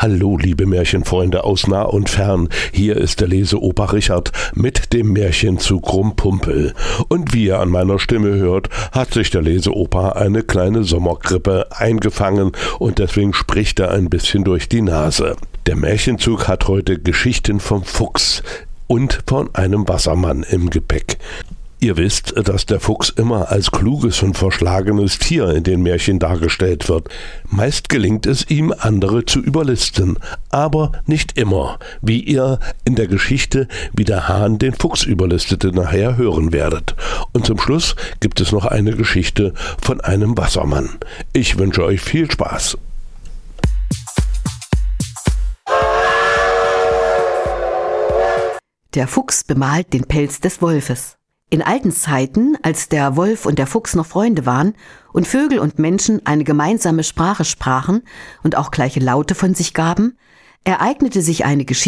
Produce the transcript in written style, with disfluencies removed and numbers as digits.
Hallo, liebe Märchenfreunde aus nah und fern. Hier ist der Leseopa Richard mit dem Märchenzug Rumpumpel. Und wie ihr an meiner Stimme hört, hat sich der Leseopa eine kleine Sommergrippe eingefangen und deswegen spricht er ein bisschen durch die Nase. Der Märchenzug hat heute Geschichten vom Fuchs und von einem Wassermann im Gepäck. Ihr wisst, dass der Fuchs immer als kluges und verschlagenes Tier in den Märchen dargestellt wird. Meist gelingt es ihm, andere zu überlisten, aber nicht immer, wie ihr in der Geschichte, wie der Hahn den Fuchs überlistete, nachher hören werdet. Und zum Schluss gibt es noch eine Geschichte von einem Wassermann. Ich wünsche euch viel Spaß. Der Fuchs bemalt den Pelz des Wolfes. In alten Zeiten, als der Wolf und der Fuchs noch Freunde waren und Vögel und Menschen eine gemeinsame Sprache sprachen und auch gleiche Laute von sich gaben, ereignete sich eine Geschichte,